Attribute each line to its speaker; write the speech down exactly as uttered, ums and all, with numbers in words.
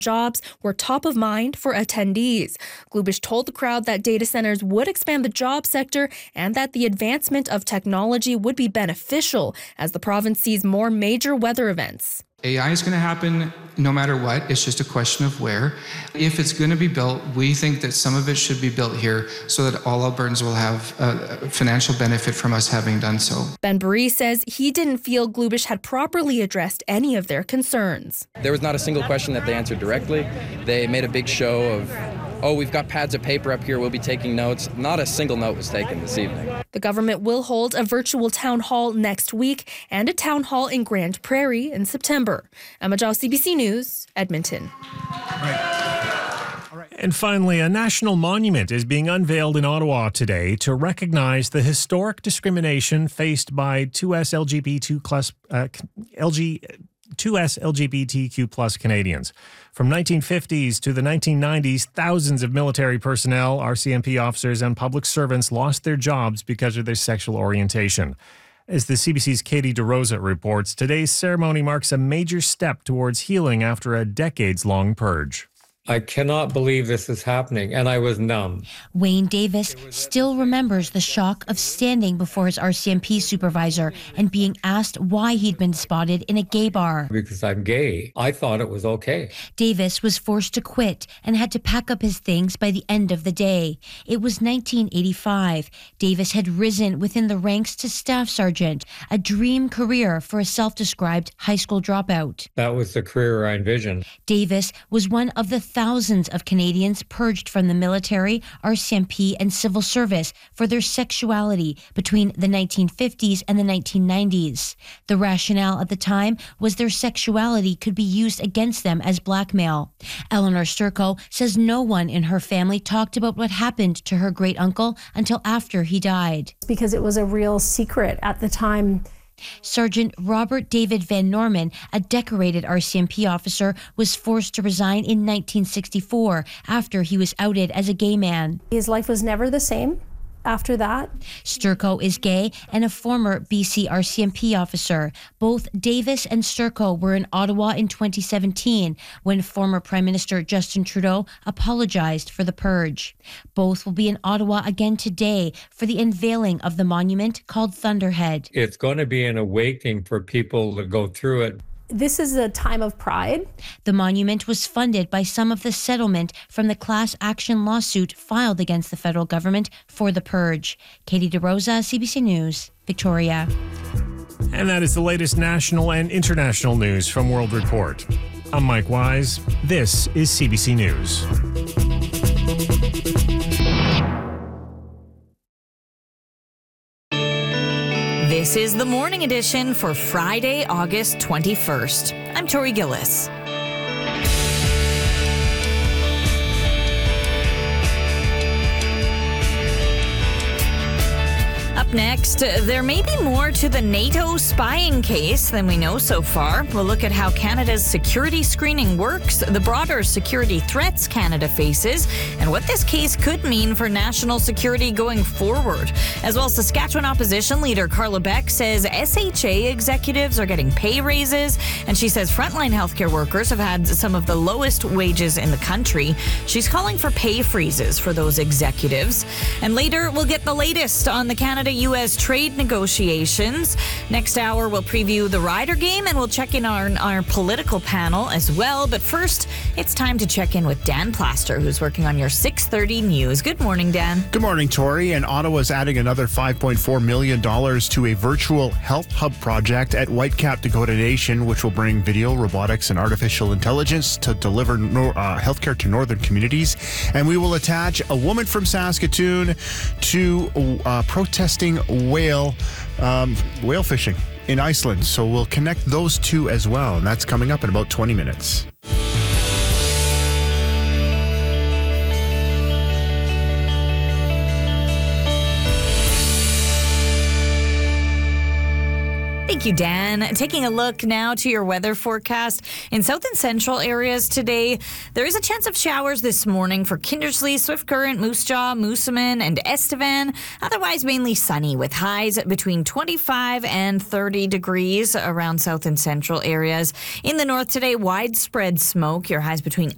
Speaker 1: jobs were top of mind for attendees. Glubish told the crowd that data centers would expand the job sector and that the advancement of technology would be beneficial as the province sees more major weather events.
Speaker 2: A I is going to happen no matter what. It's just a question of where. If it's going to be built, we think that some of it should be built here so that all Albertans will have a financial benefit from us having done so.
Speaker 1: Ben Baree says he didn't feel Glubish had properly addressed any of their concerns.
Speaker 3: There was not a single question that they answered directly. They made a big show of, oh, we've got pads of paper up here, we'll be taking notes. Not a single note was taken this evening.
Speaker 1: The government will hold a virtual town hall next week and a town hall in Grand Prairie in September. Emma Jaw, C B C News, Edmonton.
Speaker 4: Right. All right. And finally, a national monument is being unveiled in Ottawa today to recognize the historic discrimination faced by two S L G B T plus uh, L G. two S L G B T Q plus Canadians. From nineteen fifties to the nineteen nineties, thousands of military personnel, R C M P officers, and public servants lost their jobs because of their sexual orientation. As the C B C's Katie DeRosa reports, today's ceremony marks a major step towards healing after a decades-long purge.
Speaker 5: I cannot believe this is happening, and I was numb.
Speaker 6: Wayne Davis still remembers the shock of standing before his R C M P supervisor and being asked why he'd been spotted in a gay bar.
Speaker 5: Because I'm gay. I thought it was okay.
Speaker 6: Davis was forced to quit and had to pack up his things by the end of the day. It was nineteen eighty-five. Davis had risen within the ranks to staff sergeant, a dream career for a self-described high school dropout.
Speaker 5: That was the career I envisioned.
Speaker 6: Davis was one of the thousands of Canadians purged from the military, R C M P, and civil service for their sexuality between the nineteen fifties and the nineteen nineties. The rationale at the time was their sexuality could be used against them as blackmail. Eleanor Sturco says no one in her family talked about what happened to her great-uncle until after he died.
Speaker 7: Because it was a real secret at the time.
Speaker 6: Sergeant Robert David Van Norman, a decorated R C M P officer, was forced to resign in nineteen sixty-four after he was outed as a gay man.
Speaker 7: His life was never the same after that.
Speaker 6: Sturco is gay and a former B C R C M P officer. Both Davis and Sturco were in Ottawa in twenty seventeen when former Prime Minister Justin Trudeau apologized for the purge. Both will be in Ottawa again today for the unveiling of the monument called Thunderhead.
Speaker 5: It's going to be an awakening for people to go through it.
Speaker 7: This is a time of pride.
Speaker 6: The monument was funded by some of the settlement from the class action lawsuit filed against the federal government for the purge. Katie DeRosa, C B C News, Victoria.
Speaker 4: And that is the latest national and international news from World Report. I'm Mike Wise. This is C B C News.
Speaker 8: This is the morning edition for Friday, August twenty-first. I'm Tori Gillis. Up next, there may be more to the NATO spying case than we know so far. We'll look at how Canada's security screening works, the broader security threats Canada faces, and what this case could mean for national security going forward. As well, Saskatchewan opposition leader Carla Beck says S H A executives are getting pay raises, and she says frontline healthcare workers have had some of the lowest wages in the country. She's calling for pay freezes for those executives. And later, we'll get the latest on the Canada U S trade negotiations. Next hour, we'll preview the Rider game and we'll check in on our, our political panel as well. But first, it's time to check in with Dan Plaster, who's working on your six thirty news. Good morning, Dan.
Speaker 9: Good morning, Tori. And Ottawa's adding another five point four million dollars to a virtual health hub project at Whitecap Dakota Nation, which will bring video, robotics, and artificial intelligence to deliver no, uh, healthcare to northern communities. And we will attach a woman from Saskatoon to uh, protesting whale um, whale fishing in Iceland. So we'll connect those two as well. And that's coming up in about twenty minutes.
Speaker 8: Thank you, Dan. Taking a look now to your weather forecast. In south and central areas today, there is a chance of showers this morning for Kindersley, Swift Current, Moose Jaw, Moosomin, and Estevan. Otherwise, mainly sunny with highs between twenty-five and thirty degrees around south and central areas. In the north today, widespread smoke. Your highs between